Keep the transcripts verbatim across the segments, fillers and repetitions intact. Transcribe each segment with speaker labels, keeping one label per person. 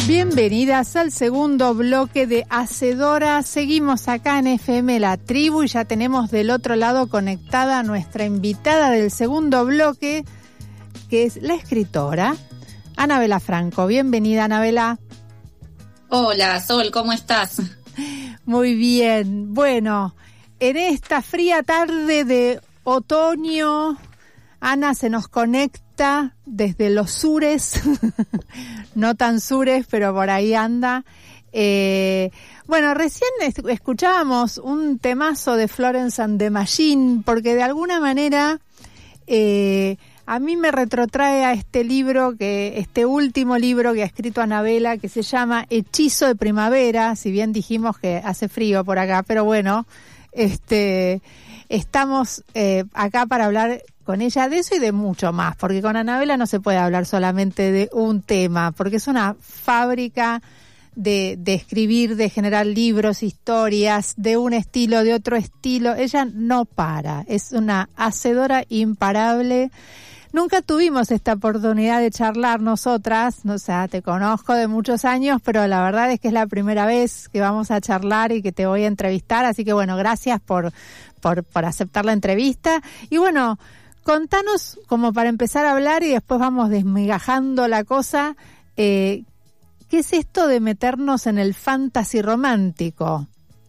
Speaker 1: Bienvenidas al segundo bloque de Hacedora. Seguimos acá en F M La Tribu y ya tenemos del otro lado conectada a nuestra invitada del segundo bloque, que es la escritora Anabela Franco. Bienvenida, Anabela.
Speaker 2: Hola, Sol, ¿cómo estás?
Speaker 1: Muy bien. Bueno, en esta fría tarde de otoño, Ana se nos conecta desde los sures, no tan sures, pero por ahí anda. Eh, bueno, recién es- escuchábamos un temazo de Florence and the Machine, porque de alguna manera eh, a mí me retrotrae a este libro, que este último libro que ha escrito Anabela, que se llama Hechizo de Primavera, si bien dijimos que hace frío por acá, pero bueno, este... Estamos eh, acá para hablar con ella de eso y de mucho más, porque con Anabela no se puede hablar solamente de un tema, porque es una fábrica de, de escribir, de generar libros, historias, de un estilo, de otro estilo. Ella no para, es una hacedora imparable. Nunca tuvimos esta oportunidad de charlar nosotras, o sea, te conozco de muchos años, pero la verdad es que es la primera vez que vamos a charlar y que te voy a entrevistar, así que bueno, gracias por, por, por aceptar la entrevista. Y bueno, contanos como para empezar a hablar y después vamos desmigajando la cosa, eh, ¿qué es esto de meternos en el fantasy romántico?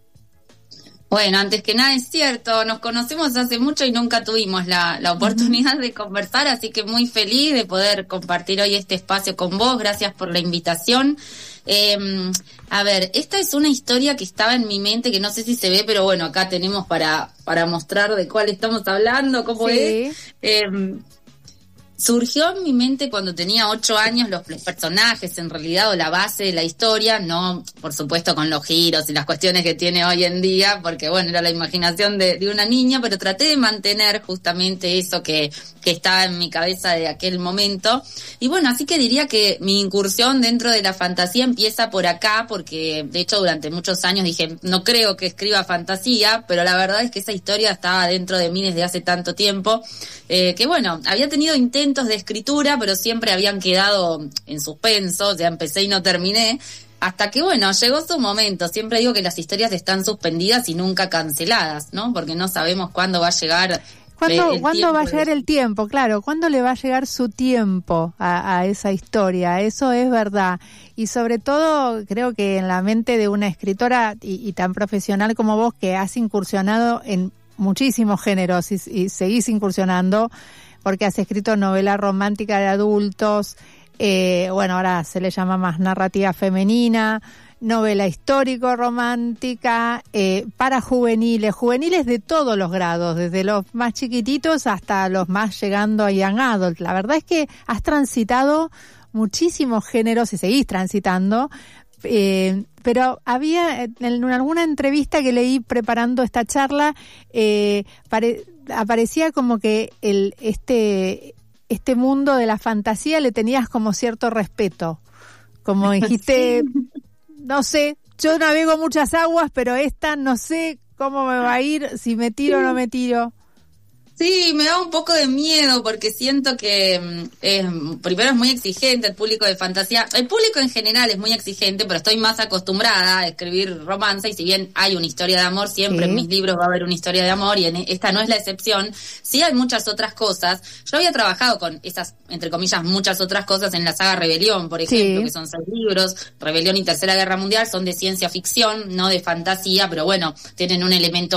Speaker 2: Bueno, antes que nada es cierto, nos conocemos hace mucho y nunca tuvimos la, la oportunidad de conversar, así que muy feliz de poder compartir hoy este espacio con vos. Gracias por la invitación. Eh, a ver, esta es una historia que estaba en mi mente, que no sé si se ve, pero bueno, acá tenemos para, para mostrar de cuál estamos hablando, cómo
Speaker 1: Sí.
Speaker 2: es. Eh, Surgió en mi mente cuando tenía ocho años los, los personajes, en realidad, o la base de la historia, no, por supuesto, con los giros y las cuestiones que tiene hoy en día, porque, bueno, era la imaginación de, de una niña, pero traté de mantener justamente eso que, que estaba en mi cabeza de aquel momento. Y bueno, así que diría que mi incursión dentro de la fantasía empieza por acá, porque, de hecho, durante muchos años dije, no creo que escriba fantasía, pero la verdad es que esa historia estaba dentro de mí desde hace tanto tiempo, eh, que, bueno, había tenido intentos de escritura, pero siempre habían quedado en suspenso, ya empecé y no terminé, hasta que, bueno, llegó su momento. Siempre digo que las historias están suspendidas y nunca canceladas, ¿no? Porque no sabemos cuándo va a llegar.
Speaker 1: ¿Cuándo,
Speaker 2: el
Speaker 1: ¿cuándo va a
Speaker 2: tiempo
Speaker 1: llegar
Speaker 2: de...
Speaker 1: el tiempo? Claro, ¿cuándo le va a llegar su tiempo a, a esa historia? Eso es verdad. Y sobre todo, creo que en la mente de una escritora y, y tan profesional como vos, que has incursionado en muchísimos géneros y, y seguís incursionando, porque has escrito novela romántica de adultos, eh, bueno, ahora se le llama más narrativa femenina, novela histórico-romántica, eh, para juveniles, juveniles de todos los grados, desde los más chiquititos hasta los más llegando a young adult. La verdad es que has transitado muchísimos géneros y seguís transitando, eh, pero había en alguna entrevista que leí preparando esta charla, eh, pare, aparecía como que el este este mundo de la fantasía le tenías como cierto respeto, como dijiste, sí. No sé, yo navego muchas aguas, pero esta no sé cómo me va a ir, si me tiro o no me tiro.
Speaker 2: Sí, me da un poco de miedo porque siento que eh, primero es muy exigente el público de fantasía. El público en general es muy exigente, pero estoy más acostumbrada a escribir romance, y si bien hay una historia de amor, siempre sí. En mis libros va a haber una historia de amor, y en esta no es la excepción. Sí hay muchas otras cosas. Yo había trabajado con esas, entre comillas, muchas otras cosas en la saga Rebelión, por ejemplo, sí. Que son seis libros. Rebelión y Tercera Guerra Mundial son de ciencia ficción, no de fantasía, pero bueno, tienen un elemento